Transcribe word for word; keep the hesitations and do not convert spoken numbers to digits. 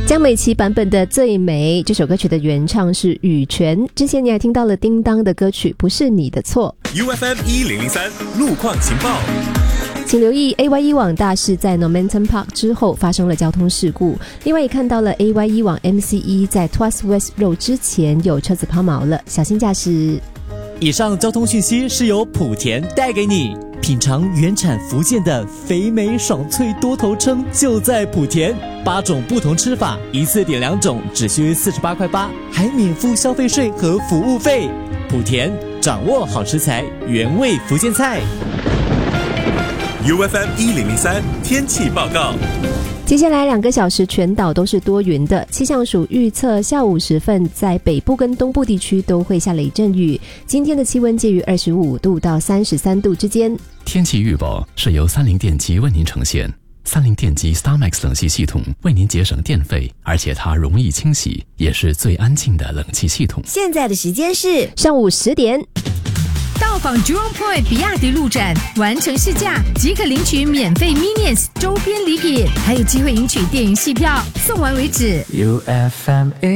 江美琪版本的《最美》这首歌曲的原唱是羽泉。之前你还听到了叮当的歌曲《不是你的错》。 U F M 一零零三路况情报， 请留意 A Y 一 网大事在 Normanton Park 之后发生了交通事故，另外也看到了 A Y 一 网 M C E 在 Tuas West Road 之前有车子抛锚了，小心驾驶。 以上交通讯息是由莆田带给你，品尝原产福建的肥美爽脆多头称就在莆田，八种不同吃法，一次点两种只需四十八块八，还免付消费税和服务费。莆田掌握好食材，原味福建菜。 U F M 一零零三天气报告。 接下来两个小时全岛都是多云的，气象署预测下午时分在北部跟东部地区都会下雷阵雨。今天的气温介于二十五度到三十三度之间。 天气预报是由三菱电机为您呈现。三菱电机 StarMax 冷气系统为您节省电费，而且它容易清洗，也是最安静的冷气系统。 现在的时间是上午十点。 到访 Jurong Point 比亚迪路展，完成试驾即可领取免费 Minions 周边礼品，还有机会赢取电影戏票，送完为止。 U F M